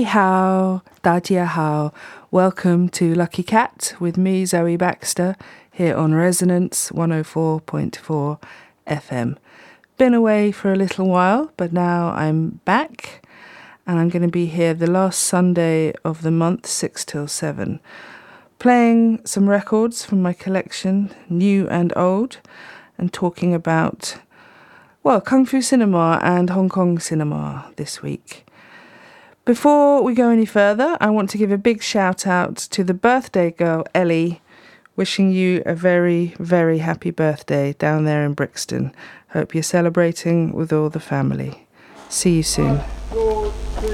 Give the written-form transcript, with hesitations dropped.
hao, da jia hao. Welcome to Lucky Cat with me, Zoe Baxter, here on Resonance 104.4 FM. Been away for a little while, but now I'm back, and I'm going to be here the last Sunday of the month, 6 till 7, playing some records from my collection, new and old, and talking about, well, Kung Fu cinema and Hong Kong cinema this week. Before we go any further, I want to give a big shout out to the birthday girl, Ellie, wishing you a very, very happy birthday down there in Brixton. Hope you're celebrating with all the family. See you soon.